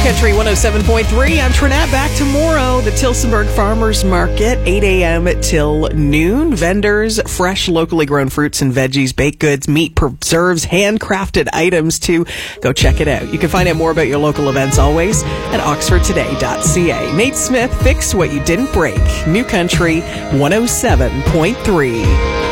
Country 107.3. I'm Trinette. Back tomorrow. The Tillsonburg Farmers Market, 8 a.m. till noon. Vendors, fresh, locally grown fruits and veggies, baked goods, meat, preserves, handcrafted items too. Go check it out. You can find out more about your local events always at oxfordtoday.ca. Nate Smith, fix what you didn't break. New Country 107.3.